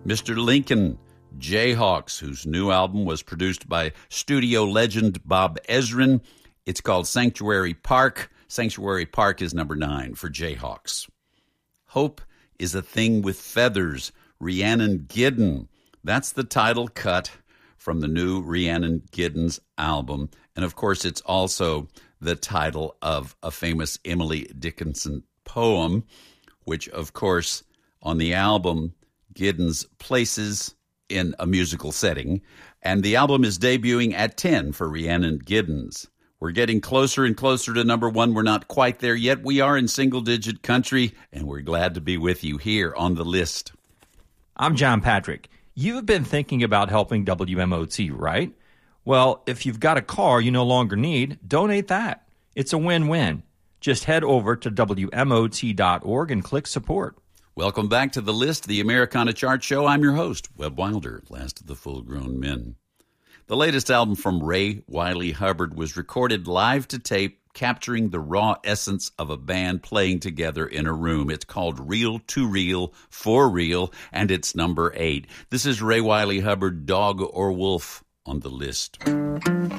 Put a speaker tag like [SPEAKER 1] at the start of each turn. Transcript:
[SPEAKER 1] Mr. Lincoln, Jayhawks, whose new album was produced by studio legend Bob Ezrin. It's called Sanctuary Park. Sanctuary Park is number 9 for Jayhawks. Hope is a Thing with Feathers, Rhiannon Giddens. That's the title cut from the new Rhiannon Giddens album. And of course, it's also the title of a famous Emily Dickinson poem, which, of course, on the album, Giddens places in a musical setting. And the album is debuting at 10 for Rhiannon Giddens. We're getting closer and closer to number 1. We're not quite there yet. We are in single-digit country, and we're glad to be with you here on the list.
[SPEAKER 2] I'm John Patrick. You've been thinking about helping WMOT, right? Well, if you've got a car you no longer need, donate that. It's a win-win. Just head over to WMOT.org and click support.
[SPEAKER 1] Welcome back to The List, the Americana Chart Show. I'm your host, Webb Wilder, last of the full-grown men. The latest album from Ray Wylie Hubbard was recorded live to tape, capturing the raw essence of a band playing together in a room. It's called Real to Real, for Real, and it's number 8. This is Ray Wylie Hubbard, Dog or Wolf, on The List.